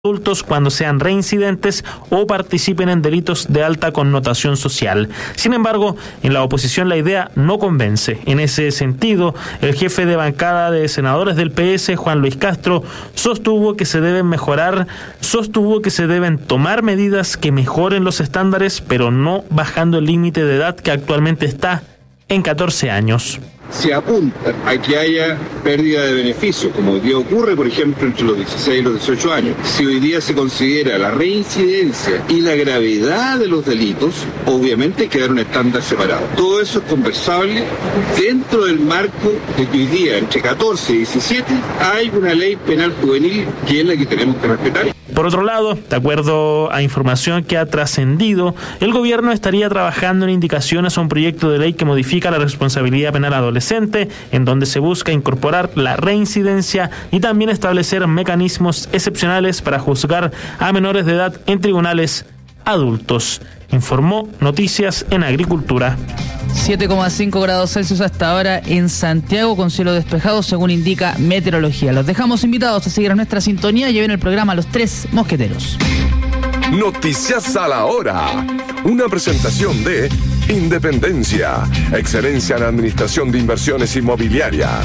adultos cuando sean reincidentes o participen en delitos de alta connotación social. Sin embargo, en la oposición la idea no convence. En ese sentido, el jefe de bancada de senadores del PS, Juan Luis Castro, sostuvo que se deben tomar medidas que mejoren los estándares, pero no bajando el límite de edad que actualmente está en 14 años. Se apunta a que haya pérdida de beneficios, como hoy día ocurre, por ejemplo, entre los 16 y los 18 años. Si hoy día se considera la reincidencia y la gravedad de los delitos, obviamente hay que dar un estándar separado. Todo eso es conversable dentro del marco de que hoy día, entre 14 y 17, hay una ley penal juvenil que es la que tenemos que respetar. Por otro lado, de acuerdo a información que ha trascendido, el gobierno estaría trabajando en indicaciones a un proyecto de ley que modifica la responsabilidad penal adolescente, en donde se busca incorporar la reincidencia y también establecer mecanismos excepcionales para juzgar a menores de edad en tribunales adultos. Informó Noticias en Agricultura. 7,5 grados Celsius hasta ahora en Santiago, con cielo despejado según indica meteorología. Los dejamos invitados a seguir a nuestra sintonía y ven el programa Los Tres Mosqueteros. Noticias a la hora. Una presentación de Independencia, excelencia en administración de inversiones inmobiliarias.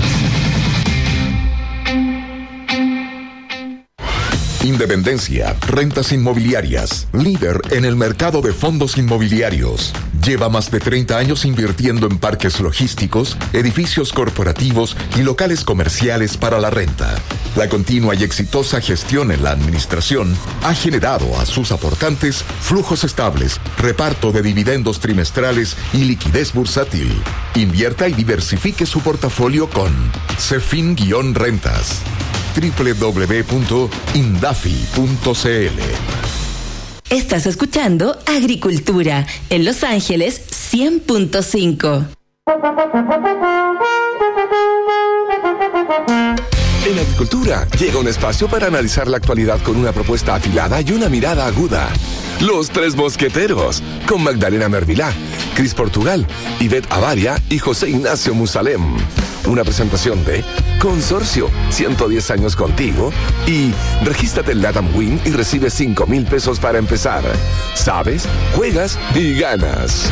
Independencia, rentas inmobiliarias, líder en el mercado de fondos inmobiliarios. Lleva más de 30 años invirtiendo en parques logísticos, edificios corporativos y locales comerciales para la renta. La continua y exitosa gestión en la administración ha generado a sus aportantes flujos estables, reparto de dividendos trimestrales y liquidez bursátil. Invierta y diversifique su portafolio con Cefin-Rentas. www.indafi.cl. Estás escuchando Agricultura en Los Ángeles 100.5. En Agricultura llega un espacio para analizar la actualidad con una propuesta afilada y una mirada aguda. Los Tres Mosqueteros, con Magdalena Mervilá, Cris Portugal, Ivette Avaria y José Ignacio Musalem. Una presentación de Consorcio, 110 años contigo, y regístrate en Latam Win y recibe 5,000 pesos para empezar. Sabes, juegas y ganas.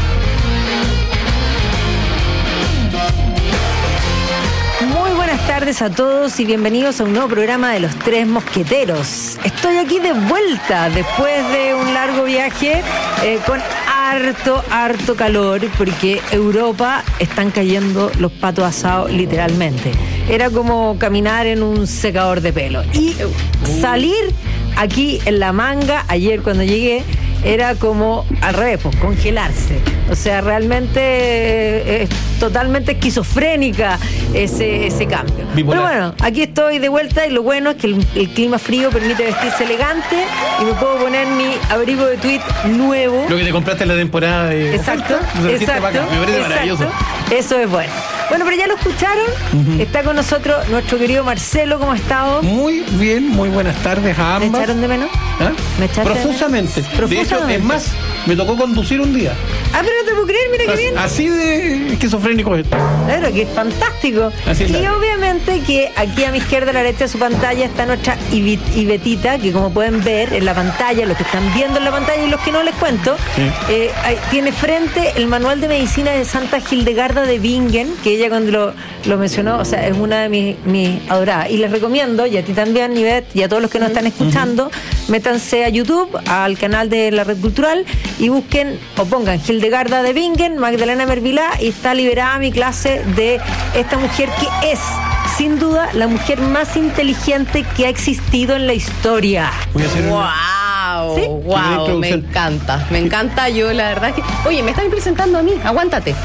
Buenas tardes a todos y bienvenidos a un nuevo programa de Los Tres Mosqueteros. Estoy aquí de vuelta después de un largo viaje con harto calor, porque Europa están cayendo los patos asados literalmente. Era como caminar en un secador de pelo y salir aquí en la manga ayer cuando llegué era como al revés, pues, congelarse. O sea, realmente es totalmente esquizofrénica ese cambio. Bipolar. Pero bueno, aquí estoy de vuelta y lo bueno es que el clima frío permite vestirse elegante y me puedo poner mi abrigo de tweed nuevo. Lo que te compraste en la temporada de... Exacto. Me parece maravilloso. Eso es bueno. Bueno, pero ya lo escucharon. Está con nosotros nuestro querido Marcelo. ¿Cómo ha estado? Muy bien, muy buenas tardes a ambas. ¿Me echaron de menos? ¿Ah? ¿Me echaste profusamente. De menos? De hecho, es más, me tocó conducir un día. Ah, pero no te puedo creer, mira qué bien. Así de esquizofrénico es esto. Claro, que es fantástico. Así es. Y obviamente que aquí a mi izquierda, a la derecha de su pantalla, está nuestra Ivetita, que como pueden ver en la pantalla, los que están viendo en la pantalla y los que no les cuento, tiene frente el manual de medicina de Santa Hildegarda de Bingen, que ella cuando lo mencionó, o sea, es una de mis adoradas. Y les recomiendo, y a ti también, Ivette, y a todos los que nos están escuchando, métanse a YouTube, al canal de la Red Cultural, y busquen o pongan Hildegarda de Bingen, Magdalena Mervilá, y está liberada mi clase de esta mujer que es, sin duda, la mujer más inteligente que ha existido en la historia. Voy a hacer ¡Wow! ¿Sí? ¡Wow! Me encanta. Yo, la verdad es que... Oye, me están presentando a mí. Aguántate.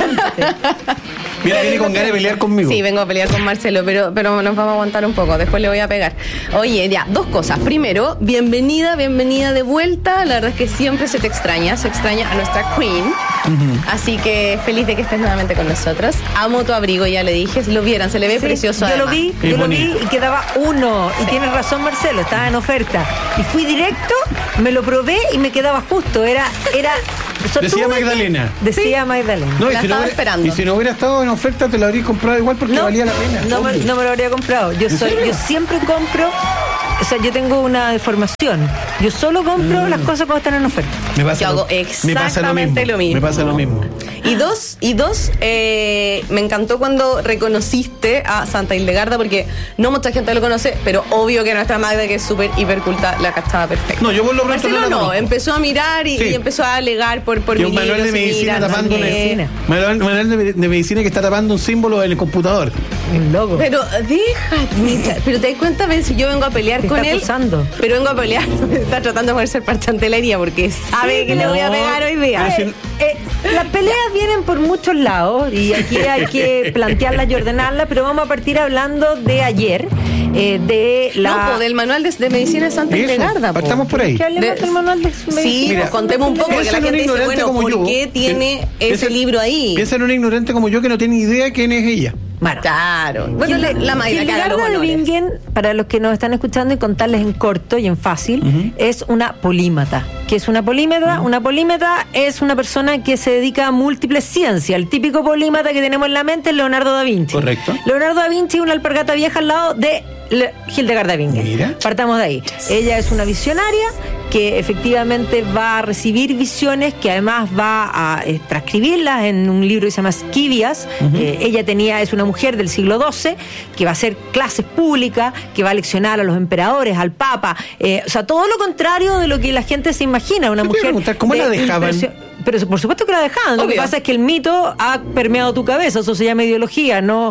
Mira, viene con ganas de pelear conmigo. Sí, vengo a pelear con Marcelo, pero nos vamos a aguantar un poco. Después le voy a pegar. Oye, ya, dos cosas. Primero, bienvenida de vuelta. La verdad es que siempre se extraña a nuestra Queen. Así que feliz de que estés nuevamente con nosotros. Amo tu abrigo, ya le dije. Si lo vieran, se le ve precioso. Yo lo vi y quedaba uno. Y tienes razón, Marcelo, estaba en oferta. Y fui directo, me lo probé y me quedaba justo. Era Decía Magdalena. Decía Magdalena. No, la estaba esperando. Y si no hubiera estado en oferta, te lo habría comprado igual porque valía la pena. No me lo habría comprado. Yo siempre compro O sea, yo tengo una deformación. Yo solo compro las cosas cuando están en oferta. Yo hago exactamente lo mismo. Me pasa lo mismo. Y dos, me encantó cuando reconociste a Santa Hildegarda, porque no mucha gente lo conoce, pero obvio que nuestra Magda, que es súper hiperculta, la cachaba perfecta. No, yo por lo menos Marcelo empezó a mirar y empezó a alegar por y un manual de medicina tapando manual de medicina que está tapando un símbolo en el computador. Un logo. Pero pero te das cuenta, si yo vengo a pelear con él, pero vengo a pelear, está tratando de ponerse el parchante de la herida porque sabe que le voy a pegar hoy día. Las peleas vienen por muchos lados y aquí hay que plantearlas y ordenarlas, pero vamos a partir hablando de ayer. Del manual de medicina de Santa Hildegarda. Partamos por ahí. ¿Qué hablemos del manual de medicina? Sí, pues contemos un poco, porque la gente dice, bueno, ¿por qué tiene ese libro ahí? Piensa en un ignorante como yo que no tiene idea quién es ella. Bueno, claro. Bueno, la Mayra que haga los honores. Hildegarda de Bingen, para los que nos están escuchando y contarles en corto y en fácil, es una polímata. ¿Qué es una polímata? Una polímata es una persona que se dedica a múltiples ciencias. El típico polímata que tenemos en la mente es Leonardo da Vinci. Correcto. Leonardo da Vinci, una alpargata vieja al lado de Hildegarda de Bingen. Mira. Partamos de ahí. Ella es una visionaria que efectivamente va a recibir visiones, que además va a transcribirlas en un libro que se llama Esquivias. Ella es una mujer del siglo XII que va a hacer clases públicas, que va a leccionar a los emperadores, al papa, o sea, todo lo contrario de lo que la gente se imagina. Una mujer. ¿Cómo la dejaban? Pero por supuesto que la dejaban. Obvio. Lo que pasa es que el mito ha permeado tu cabeza. Eso se llama ideología, no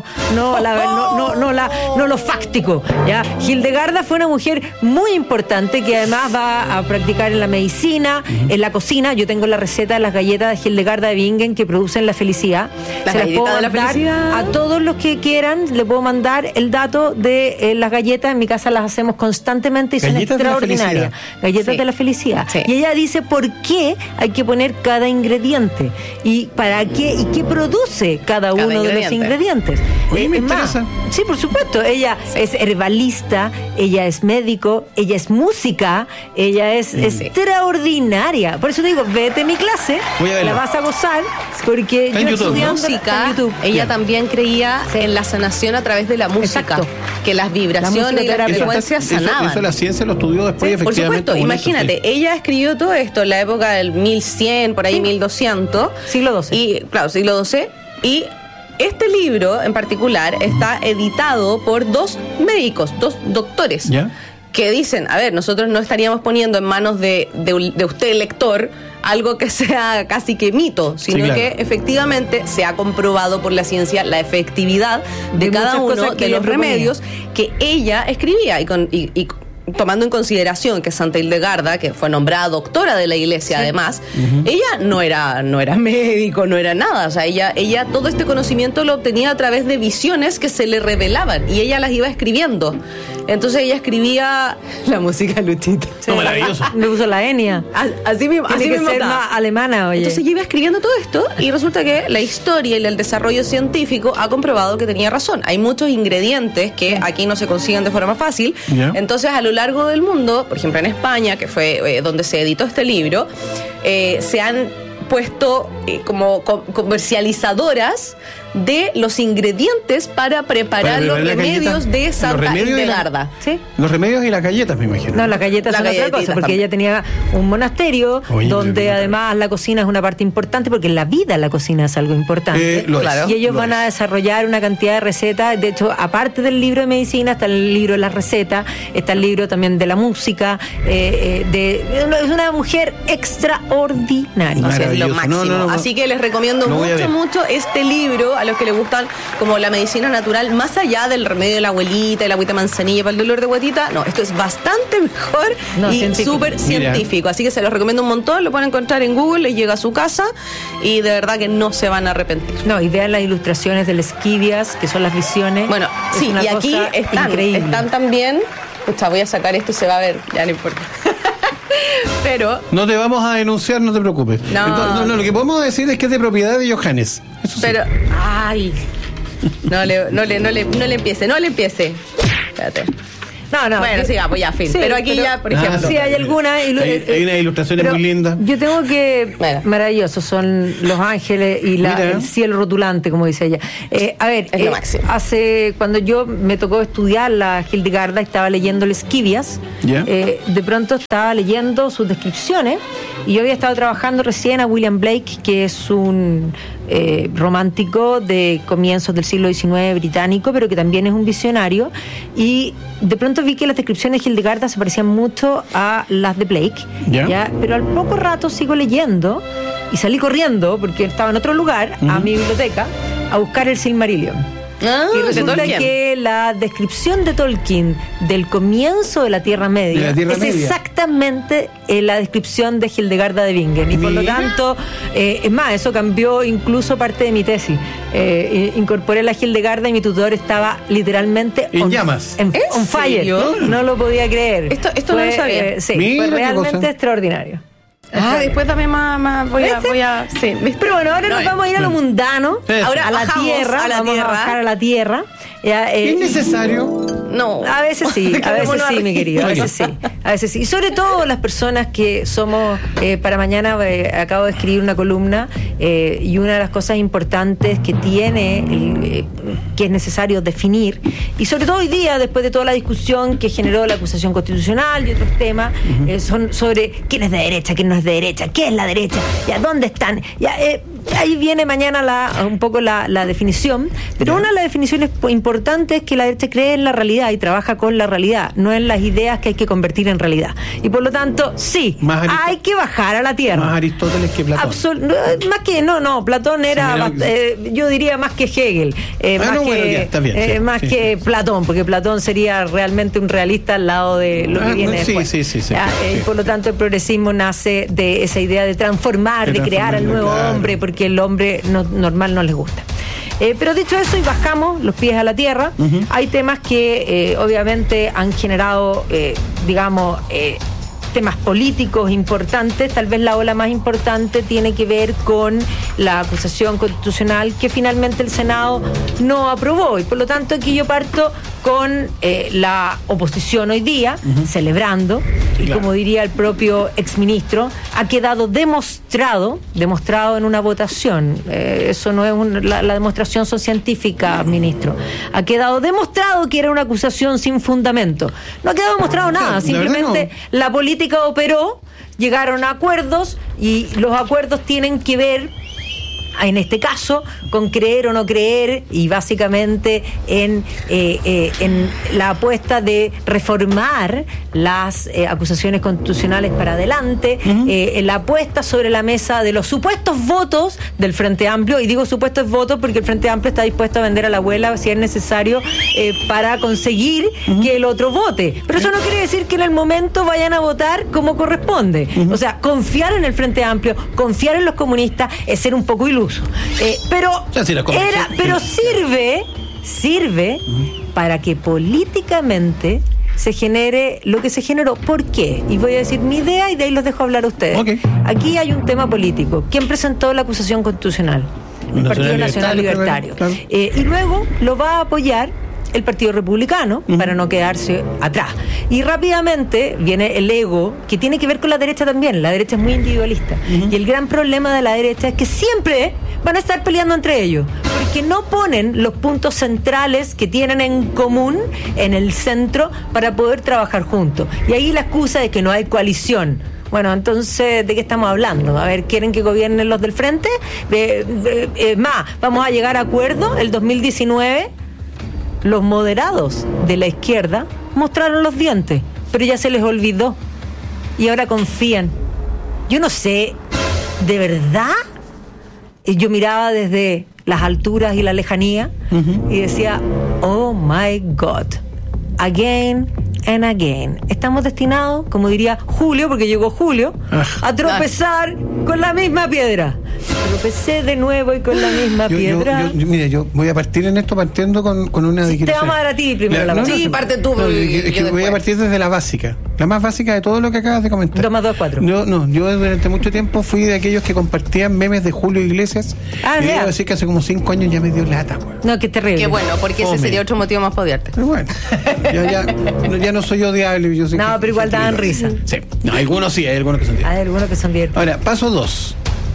lo fáctico. ¿Ya? Hildegarda fue una mujer muy importante que además va a practicar en la medicina, en la cocina. Yo tengo la receta de las galletas de Hildegarda de Bingen que producen la felicidad. Se las puedo mandar a todos los que quieran. Le puedo mandar el dato de las galletas. En mi casa las hacemos constantemente y son extraordinarias. Galletas de la felicidad. Sí. Y ella dice por qué hay que poner cada ingrediente y para qué y qué produce cada uno de los ingredientes. Oye, me interesa. Sí, por supuesto. Ella es herbalista, ella es médico, ella es música, ella es extraordinaria. Por eso te digo, vete a mi clase, la vas a gozar, porque está yo estudiando música, ella también creía en la sanación a través de la música. Exacto. Que las vibraciones y las frecuencias sanaban. Eso la ciencia lo estudió después, efectivamente. Por supuesto, imagínate, ella escribió todo esto en la época del 1100, por ahí 1200. Siglo XII. Y, claro, siglo XII. Y este libro en particular está editado por dos médicos, dos doctores. ¿Ya? Que dicen, a ver, nosotros no estaríamos poniendo en manos de usted, lector, algo que sea casi que mito, sino que efectivamente se ha comprobado por la ciencia la efectividad de cada uno de los remedios que ella escribía y tomando en consideración que Santa Hildegarda, que fue nombrada doctora de la iglesia además, ella no era médico, no era nada, o sea, ella todo este conocimiento lo obtenía a través de visiones que se le revelaban y ella las iba escribiendo. Entonces ella escribía la música Luchito. Sí, maravilloso. Me puso la Enia. Así mismo, tiene que ser más alemana, oye. Entonces ella iba escribiendo todo esto y resulta que la historia y el desarrollo científico ha comprobado que tenía razón. Hay muchos ingredientes que aquí no se consiguen de forma fácil. Entonces a lo largo del mundo, por ejemplo en España, que fue donde se editó este libro, se han puesto como comercializadoras de los ingredientes para preparar los remedios de Santa Hildegarda. ¿Sí? Los remedios y las galletas, me imagino. No, las galletas son otra cosa, porque ella tenía un monasterio donde además la cocina es una parte importante, porque en la vida la cocina es algo importante. Y ellos van a desarrollar una cantidad de recetas. De hecho, aparte del libro de medicina, está el libro de las recetas, está el libro también de la música. Es una mujer extraordinaria. Es lo máximo. Así que les recomiendo mucho este libro a los que les gustan como la medicina natural, más allá del remedio de la abuelita y la agüita manzanilla para el dolor de guatita. No, esto es bastante mejor y súper científico. Así que se los recomiendo un montón. Lo pueden encontrar en Google, les llega a su casa y de verdad que no se van a arrepentir. No, y vean las ilustraciones del Esquivias, que son las visiones. Bueno, sí, y aquí están también. Pucha, voy a sacar esto y se va a ver, ya no importa. Pero no te vamos a denunciar, no te preocupes. No, lo que podemos decir es que es de propiedad de Johannes. Eso pero, sí. Ay, no le empiece. Espérate. No. Bueno, sí, pues ya, fin. Sí, pero aquí ya, por ejemplo. Sí, hay alguna. Hay unas ilustraciones muy lindas. Yo tengo que. Mira. Maravillosos son los ángeles y el cielo rotulante, como dice ella. A ver, Es lo máximo. cuando yo me tocó estudiar la Hildegarda, estaba leyendo el Esquivias. Ya. De pronto estaba leyendo sus descripciones y yo había estado trabajando recién a William Blake, que es un romántico de comienzos del siglo XIX británico, pero que también es un visionario, y de pronto vi que las descripciones de Hildegarda se parecían mucho a las de Blake, ¿Ya? pero al poco rato sigo leyendo y salí corriendo porque estaba en otro lugar, a mi biblioteca, a buscar el Silmarillion. Y resulta que la descripción de Tolkien del comienzo de la Tierra Media es exactamente la descripción de Hildegarda de Bingen. Y por lo tanto, es más, eso cambió incluso parte de mi tesis. Incorporé la Hildegarda y mi tutor estaba literalmente en llamas. On fire. serio? No lo podía creer. Esto no lo sabía. Sí, Mira fue qué realmente cosa. extraordinario. Después dame más voy a sí. Pero bueno, ahora nos vamos a ir a lo mundano, Eso. ahora a la Bajamos tierra, a la vamos tierra. a bajar a la tierra. Ya, ¿Es necesario? No. a veces sí, mi querido, a veces sí. Y sobre todo las personas que somos, para mañana acabo de escribir una columna y una de las cosas importantes que tiene, que es necesario definir, y sobre todo hoy día, después de toda la discusión que generó la acusación constitucional y otros temas, son sobre quién es de derecha, quién no es de derecha, qué es la derecha, ya dónde están, ahí viene mañana un poco la definición, pero una de las definiciones importantes es que la derecha cree en la realidad y trabaja con la realidad, no en las ideas que hay que convertir en realidad. Y por lo tanto, sí, hay que bajar a la tierra. Más Aristóteles que Platón. Más que, no, Platón era, yo diría más que Hegel, más que Platón, porque Platón sería realmente un realista al lado de lo que viene después. Sí. Y por lo tanto el progresismo nace de esa idea de transformar, de crear al nuevo hombre, porque el hombre normal no les gusta. Pero dicho eso, y bajamos los pies a la tierra, hay temas que obviamente han generado, temas políticos importantes. Tal vez la ola más importante tiene que ver con la acusación constitucional que finalmente el Senado no aprobó, y por lo tanto aquí yo parto con la oposición hoy día, celebrando, y como diría el propio exministro, ha quedado demostrado en una votación, eso no es la demostración son científica, ministro, ha quedado demostrado que era una acusación sin fundamento. No ha quedado demostrado nada, simplemente la política operó, llegaron a acuerdos, y los acuerdos tienen que ver, en este caso, con creer o no creer, y básicamente en la apuesta de reformar las acusaciones constitucionales para adelante, en la apuesta sobre la mesa de los supuestos votos del Frente Amplio, y digo supuestos votos porque el Frente Amplio está dispuesto a vender a la abuela si es necesario para conseguir que el otro vote, pero eso no quiere decir que en el momento vayan a votar como corresponde. O sea, confiar en el Frente Amplio, confiar en los comunistas es ser un poco iluso. Pero sirve para que políticamente se genere lo que se generó. ¿Por qué? Y voy a decir mi idea y de ahí los dejo hablar a ustedes. Okay. Aquí hay un tema político. ¿Quién presentó la acusación constitucional? El Partido Nacional Libertario. Claro. Y luego lo va a apoyar el Partido Republicano, para no quedarse atrás. Y rápidamente viene el ego, que tiene que ver con la derecha también. La derecha es muy individualista. Y el gran problema de la derecha es que siempre van a estar peleando entre ellos, porque no ponen los puntos centrales que tienen en común en el centro para poder trabajar juntos. Y ahí la excusa de que no hay coalición. Bueno, entonces, ¿de qué estamos hablando? A ver, ¿quieren que gobiernen los del frente? ¿Vamos a llegar a acuerdo el 2019? Los moderados de la izquierda mostraron los dientes, pero ya se les olvidó y ahora confían. Yo no sé, ¿de verdad? Yo miraba desde las alturas y la lejanía y decía, oh my God, again and again. Estamos destinados, como diría Julio, porque llegó Julio, a tropezar con la misma piedra. Tropecé de nuevo y con la misma piedra. Mira, yo voy a partir en esto partiendo con una Te vamos a dar a ti primero la Sí, parte tú. es que voy a partir desde la básica. La más básica de todo lo que acabas de comentar. 2 más 2, 4. Yo durante mucho tiempo fui de aquellos que compartían memes de Julio Iglesias. Y debo decir que hace como 5 años ya me dio lata, güey. No, qué terrible. Qué bueno, porque ese sería otro motivo más para odiarte. Pero bueno, ya no soy odiable. Yo sé no, pero igual daban risa. Sí, no, algunos sí, hay algunos que son divertidos. Hay algunos que son divertidos. Ahora, paso 2.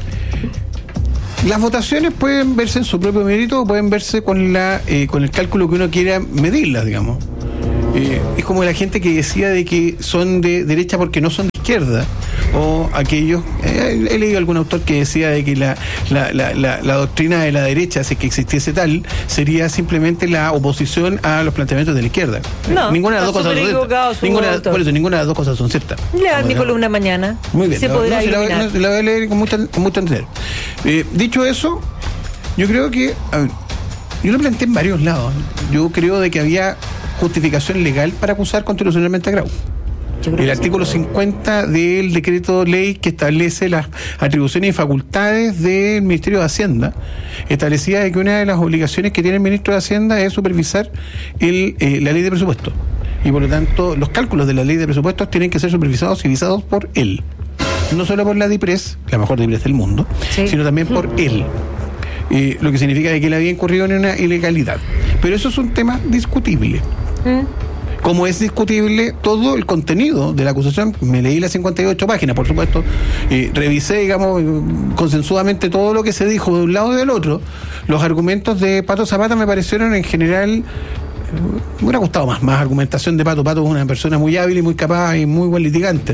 Las votaciones pueden verse en su propio mérito o pueden verse con el cálculo que uno quiera medirlas, digamos. Es como la gente que decía de que son de derecha porque no son de izquierda, o aquellos, he leído algún autor que decía de que la doctrina de la derecha, si que existiese tal, sería simplemente la oposición a los planteamientos de la izquierda. No, ninguna de las dos cosas son ciertas. Por eso, ninguna de las dos cosas son ciertas. Lea mi columna mañana. Muy bien, se podrá la voy a leer con mucho entender. Dicho eso, yo creo que, yo lo planteé en varios lados. Yo creo de que había justificación legal para acusar constitucionalmente a Grau. El artículo 50 del decreto ley que establece las atribuciones y facultades del Ministerio de Hacienda establecía de que una de las obligaciones que tiene el ministro de Hacienda es supervisar la ley de presupuesto, y por lo tanto los cálculos de la ley de presupuestos tienen que ser supervisados y visados por él, no solo por la DIPRES, la mejor DIPRES del mundo, sino también por él. Lo que significa que él había incurrido en una ilegalidad. Pero eso es un tema discutible. Como es discutible todo el contenido de la acusación. Me leí las 58 páginas, por supuesto, revisé, digamos, consensuadamente todo lo que se dijo de un lado y del otro. Los argumentos de Pato Zapata me parecieron en general, me hubiera gustado más argumentación de Pato. Pato es una persona muy hábil y muy capaz y muy buen litigante.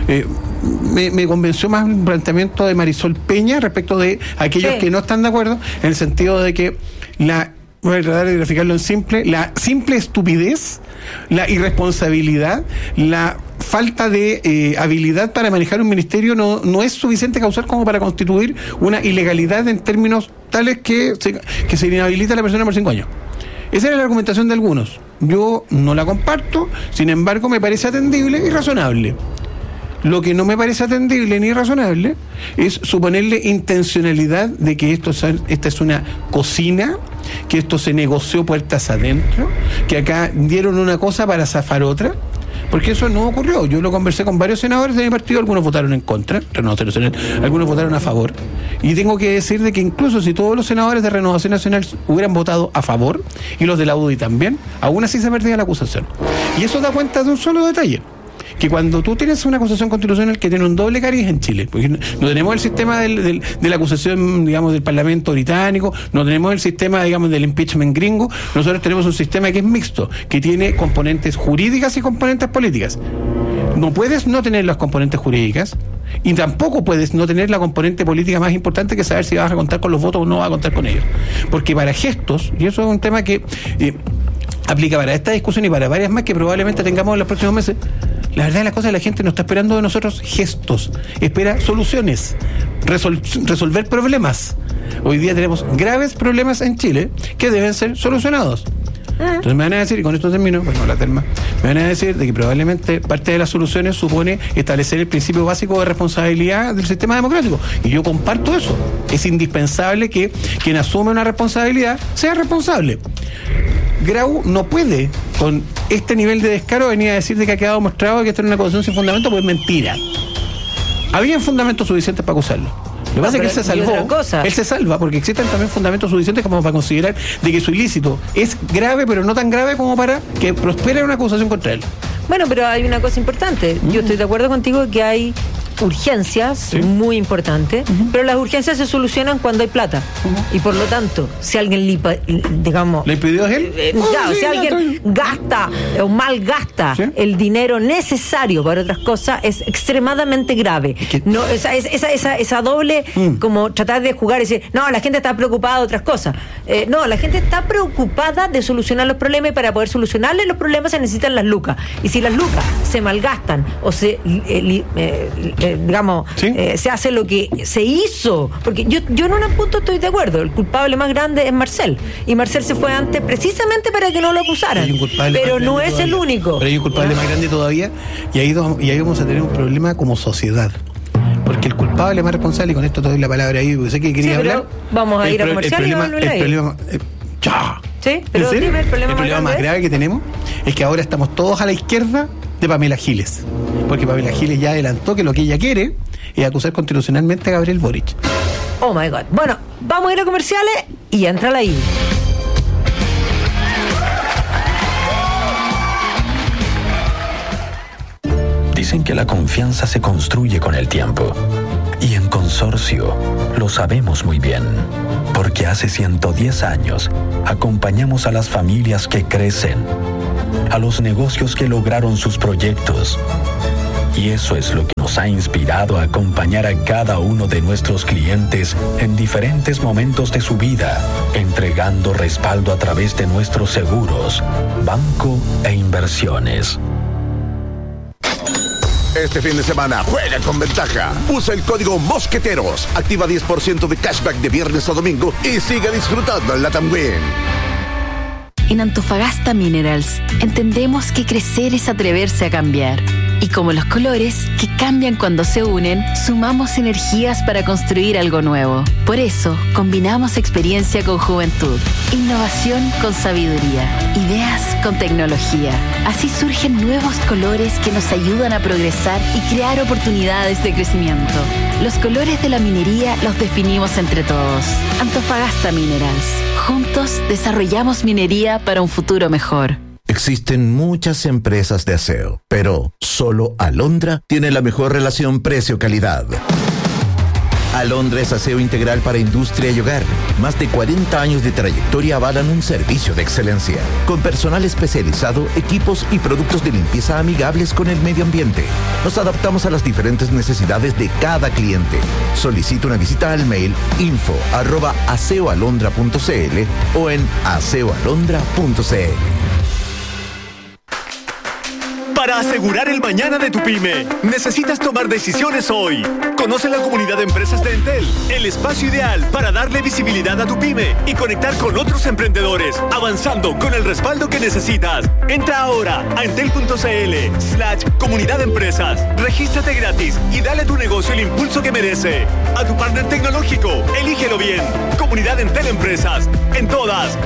Me convenció más el planteamiento de Marisol Peña respecto de aquellos que no están de acuerdo, en el sentido de que voy a tratar de graficarlo en simple, la simple estupidez, la irresponsabilidad, la falta de habilidad para manejar un ministerio no es suficiente causal como para constituir una ilegalidad en términos tales que se inhabilita a la persona por 5 años. Esa era la argumentación de algunos. Yo no la comparto, sin embargo me parece atendible y razonable. Lo que no me parece atendible ni razonable es suponerle intencionalidad de que esta es una cocina, que esto se negoció puertas adentro, que acá dieron una cosa para zafar otra, porque eso no ocurrió. Yo lo conversé con varios senadores de mi partido, algunos votaron en contra, Renovación Nacional, algunos votaron a favor, y tengo que decir de que incluso si todos los senadores de Renovación Nacional hubieran votado a favor, y los de la UDI también, aún así se perdía la acusación. Y eso da cuenta de un solo detalle, que cuando tú tienes una acusación constitucional que tiene un doble cariz en Chile, porque no tenemos el sistema de la acusación, digamos, del Parlamento británico, no tenemos el sistema, digamos, del impeachment gringo, nosotros tenemos un sistema que es mixto, que tiene componentes jurídicas y componentes políticas. No puedes no tener las componentes jurídicas y tampoco puedes no tener la componente política más importante, que saber si vas a contar con los votos o no vas a contar con ellos. Porque para gestos, y eso es un tema que aplica para esta discusión y para varias más que probablemente tengamos en los próximos meses, la verdad de las cosas, la gente no está esperando de nosotros gestos, espera soluciones, resolver problemas. Hoy día tenemos graves problemas en Chile que deben ser solucionados. Entonces me van a decir, y con esto termino, bueno, la terma, me van a decir de que probablemente parte de las soluciones supone establecer el principio básico de responsabilidad del sistema democrático. Y yo comparto eso. Es indispensable que quien asume una responsabilidad sea responsable. Grau no puede, con este nivel de descaro, venir a decir de que ha quedado mostrado que esto era una acusación sin fundamento, pues es mentira. Había fundamentos suficientes para acusarlo. Lo que pasa es que él se salvó. Él se salva porque existen también fundamentos suficientes como para considerar de que su ilícito es grave, pero no tan grave como para que prospere una acusación contra él. Bueno, pero hay una cosa importante. Yo estoy de acuerdo contigo que hay urgencias muy importantes, pero las urgencias se solucionan cuando hay plata. Y por lo tanto, si alguien digamos, ¿le impidió él? Si alguien gasta o malgasta el dinero necesario para otras cosas, es extremadamente grave. No, esa doble, como tratar de jugar y decir, no, la gente está preocupada de otras cosas. No, la gente está preocupada de solucionar los problemas, y para poder solucionarle los problemas se necesitan las lucas. Y si las lucas se malgastan o se se hace lo que se hizo, porque yo en un punto estoy de acuerdo, el culpable más grande es Marcel, y Marcel se fue antes precisamente para que no lo acusaran, pero no es el único. Pero hay un culpable más grande todavía, y ahí vamos a tener un problema como sociedad, porque el culpable culpable más responsable, y con esto te doy la palabra ahí, porque sé que quería hablar. Vamos a ir a comercial y vamos a volver a ir. Sí, pero dime el problema más grave que tenemos es que ahora estamos todos a la izquierda de Pamela Giles, porque Pamela Giles ya adelantó que lo que ella quiere es acusar constitucionalmente a Gabriel Boric. Oh my God. Bueno, vamos a ir a comerciales y entra ahí. Dicen que la confianza se construye con el tiempo. Y en Consorcio lo sabemos muy bien, porque hace 110 años acompañamos a las familias que crecen, a los negocios que lograron sus proyectos. Y eso es lo que nos ha inspirado a acompañar a cada uno de nuestros clientes en diferentes momentos de su vida, entregando respaldo a través de nuestros seguros, banco e inversiones. Este fin de semana juega con ventaja. Usa el código Mosqueteros. Activa 10% de cashback de viernes a domingo y sigue disfrutando en Latam Win. En Antofagasta Minerals entendemos que crecer es atreverse a cambiar. Y como los colores, que cambian cuando se unen, sumamos energías para construir algo nuevo. Por eso, combinamos experiencia con juventud, innovación con sabiduría, ideas con tecnología. Así surgen nuevos colores que nos ayudan a progresar y crear oportunidades de crecimiento. Los colores de la minería los definimos entre todos. Antofagasta Minerals. Juntos desarrollamos minería para un futuro mejor. Existen muchas empresas de aseo, pero solo Alondra tiene la mejor relación precio-calidad. Alondra es aseo integral para industria y hogar. Más de 40 años de trayectoria avalan un servicio de excelencia, con personal especializado, equipos y productos de limpieza amigables con el medio ambiente. Nos adaptamos a las diferentes necesidades de cada cliente. Solicita una visita al mail info@aseoalondra.cl o en aseoalondra.cl. Para asegurar el mañana de tu pyme, necesitas tomar decisiones hoy. Conoce la comunidad de empresas de Entel, el espacio ideal para darle visibilidad a tu pyme y conectar con otros emprendedores, avanzando con el respaldo que necesitas. Entra ahora a entel.cl/comunidad de empresas. Regístrate gratis y dale a tu negocio el impulso que merece. A tu partner tecnológico, elígelo bien. Comunidad Entel Empresas. En todas.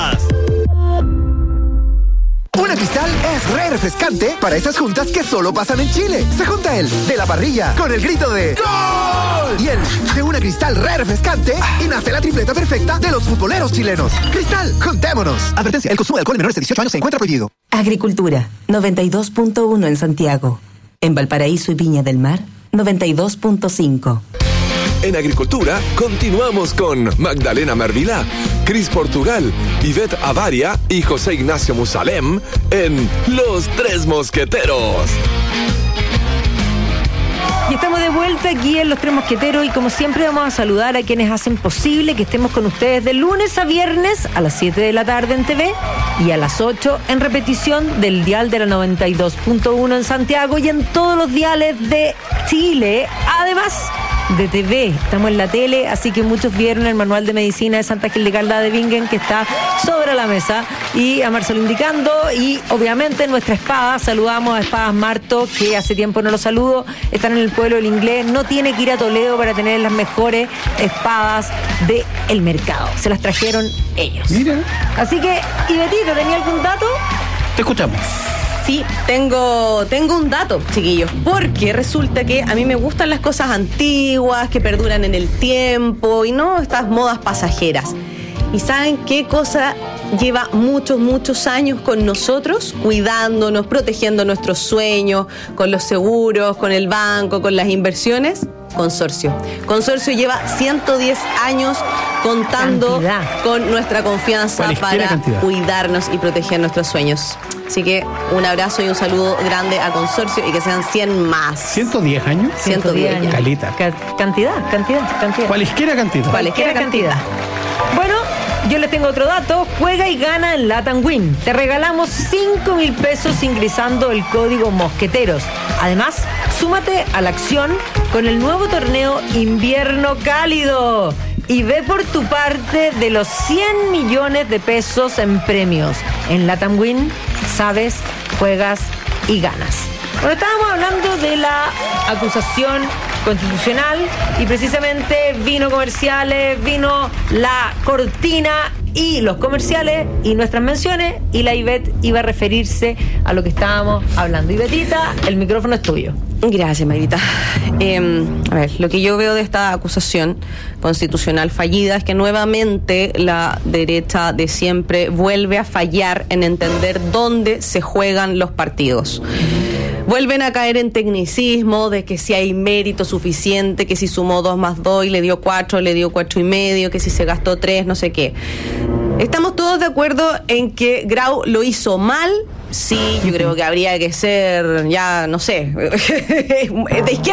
Una Cristal es re refrescante para esas juntas que solo pasan en Chile. Se junta el de la parrilla con el grito de ¡Gol! Y el de una Cristal re refrescante y nace la tripleta perfecta de los futboleros chilenos. Cristal, juntémonos. Advertencia, el consumo de alcohol en menores de 18 años se encuentra prohibido. Agricultura, 92.1 en Santiago. En Valparaíso y Viña del Mar, 92.5. En Agricultura, continuamos con Magdalena Mervilá, Cris Portugal, Ivette Avaria y José Ignacio Musalem en Los Tres Mosqueteros. Y estamos de vuelta aquí en Los Tres Mosqueteros y como siempre vamos a saludar a quienes hacen posible que estemos con ustedes de lunes a viernes a las 7 de la tarde en TV y a las 8 en repetición del dial de la 92.1 en Santiago y en todos los diales de Chile. Además de TV, estamos en la tele, así que muchos vieron el manual de medicina de Santa Gildegarda de Bingen que está sobre la mesa y a Marcelo indicando y obviamente nuestra espada, saludamos a Espadas Marto que hace tiempo no lo saludo, están en el pueblo del Inglés, no tiene que ir a Toledo para tener las mejores espadas del mercado, se las trajeron ellos. Mira. Así que, Ivetito, ¿tenía algún dato? Te escuchamos. Sí, tengo un dato, chiquillos, porque resulta que a mí me gustan las cosas antiguas, que perduran en el tiempo y no estas modas pasajeras. ¿Y saben qué cosa lleva muchos años con nosotros, cuidándonos, protegiendo nuestros sueños, con los seguros, con el banco, con las inversiones? Consorcio. Consorcio lleva 110 años contando con nuestra confianza para cuidarnos y proteger nuestros sueños. Así que un abrazo y un saludo grande a Consorcio y que sean 100 más. ¿110 años? 110 años. Calita. Cantidad. Cualesquiera cantidad. Cualesquiera cantidad. Bueno, yo les tengo otro dato. Juega y gana en Latam Win. Te regalamos 5.000 pesos ingresando el código Mosqueteros. Además, súmate a la acción con el nuevo torneo Invierno Cálido. Y ve por tu parte de los 100 millones de pesos en premios. En Latam Win, sabes, juegas y ganas. Bueno, estábamos hablando de la acusación Constitucional, y precisamente vino comerciales, vino la cortina y los comerciales y nuestras menciones, y la Ivette iba a referirse a lo que estábamos hablando. Ivetita, el micrófono es tuyo. Gracias, Mayrita. A ver, lo que yo veo de esta acusación constitucional fallida es que nuevamente la derecha de siempre vuelve a fallar en entender dónde se juegan los partidos. Vuelven a caer en tecnicismo de que si hay mérito suficiente, que si sumó 2 más 2 y le dio 4, le dio 4,5, que si se gastó 3, no sé qué. Estamos todos de acuerdo en que Grau lo hizo mal. Sí, yo creo que habría que ser, ya no sé, de izquierda